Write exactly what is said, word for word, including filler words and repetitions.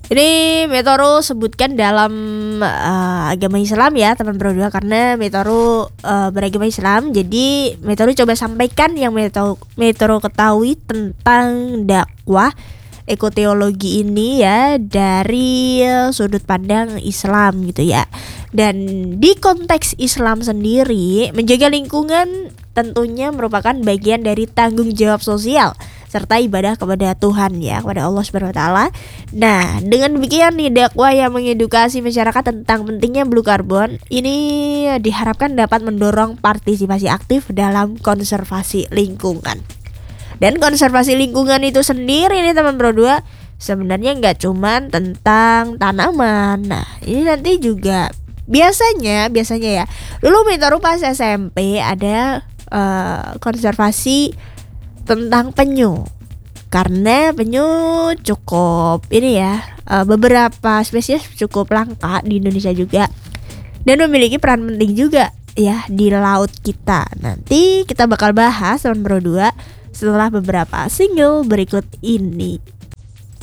Ini Metoro sebutkan dalam uh, agama Islam ya teman berdua, karena Metoro uh, beragama Islam. Jadi Metoro coba sampaikan yang Metoro, Metoro ketahui tentang dakwah ekoteologi ini ya dari uh, sudut pandang Islam gitu ya. Dan di konteks Islam sendiri, menjaga lingkungan tentunya merupakan bagian dari tanggung jawab sosial serta ibadah kepada Tuhan ya, kepada Allah Subhanahu wa taala. Nah, dengan demikian nih dakwah yang mengedukasi masyarakat tentang pentingnya blue carbon ini diharapkan dapat mendorong partisipasi aktif dalam konservasi lingkungan. Dan konservasi lingkungan itu sendiri nih teman Bro dua sebenarnya nggak cuman tentang tanaman. Nah, ini nanti juga biasanya biasanya ya. Dulu Metoro pas S M P ada uh, konservasi tentang penyu, karena penyu cukup ini ya, uh, beberapa spesies cukup langka di Indonesia juga dan memiliki peran penting juga ya di laut kita. Nanti kita bakal bahas teman Bro dua setelah beberapa single berikut ini.